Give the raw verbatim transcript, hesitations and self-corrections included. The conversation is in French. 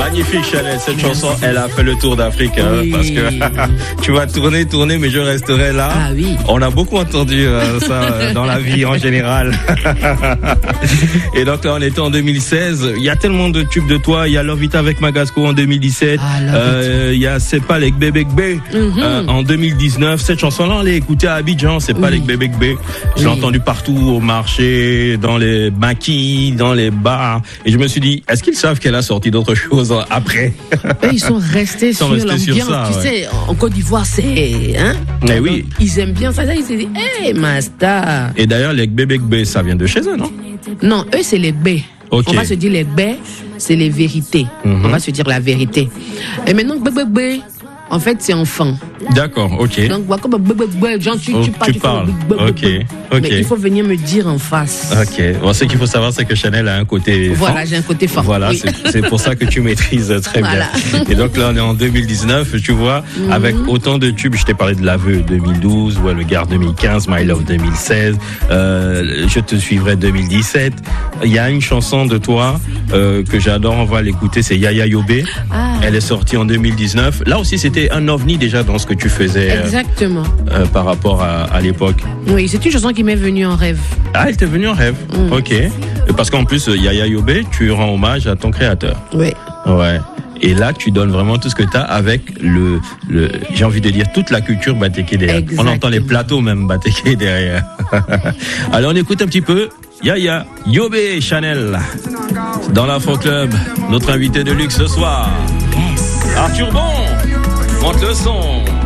Magnifique Chanel, cette chanson, elle a fait le tour d'Afrique, hein, oui. Parce que tu vas tourner, tourner, mais je resterai là. Ah oui. On a beaucoup entendu euh, ça euh, dans la vie en général. Et donc là, on était en deux mille seize. Il y a tellement de tubes de toi. Il y a Lovita avec Magasco en deux mille dix-sept. Ah, euh, il y a C'est pas les Bébé Gbé euh, en deux mille dix-neuf. Cette chanson-là, on l'a écoutée à Abidjan. C'est pas oui. les Bébé Gbé. Je l'ai oui. entendue partout au marché, dans les maquis, dans les bars. Et je me suis dit, est-ce qu'ils savent qu'elle a sorti d'autres choses après? Eux, ils sont restés ils sont sur l'ambiance. Tu ouais. sais, en Côte d'Ivoire, c'est... Hein? Mais oui. Ils aiment bien ça. Ils se disent, hé, hey, Masta. Et d'ailleurs, les Bébé Gbé, ça vient de chez eux, non? Non, eux, c'est les B. Okay. On va se dire les B, c'est les vérités. Mm-hmm. On va se dire la vérité. Et maintenant, Bébé Gbé, en fait, c'est enfant. D'accord, ok. Donc, comme Bébé Gbé, genre, tu, oh, tu, tu parles. Ok, ok. Mais il faut venir me dire en face. Ok. Bon, ce qu'il faut savoir, c'est que Chanel a un côté fort. Voilà, j'ai un côté fort. Voilà, oui. c'est, c'est pour ça que tu maîtrises très voilà. bien. Et donc là, on est en deux mille dix-neuf, tu vois, mm-hmm. avec autant de tubes. Je t'ai parlé de l'aveu deux mille douze, ouais, le Gare deux mille quinze, My Love deux mille seize, euh, Je te suivrai deux mille dix-sept. Il y a une chanson de toi euh, que j'adore, on va l'écouter, c'est Yaya Yobé. Ah. Elle est sortie en deux mille dix-neuf. Là aussi, c'était un ovni déjà dans ce que tu faisais. Exactement. Euh, par rapport à, à l'époque. Oui, c'est une chanson qui m'est venue en rêve. Ah, elle t'est venue en rêve. Mm. Ok. Parce qu'en plus, Yaya Yobé, tu rends hommage à ton créateur. Oui. Ouais. Et là, tu donnes vraiment tout ce que tu as avec le, le, j'ai envie de dire, toute la culture batéké derrière. Exactement. On entend les plateaux même batéké derrière. Allez, on écoute un petit peu. Yaya Yobé Chanel dans l'Afro Club, notre invité de luxe ce soir. Yes. Arthur Bon, monte le son.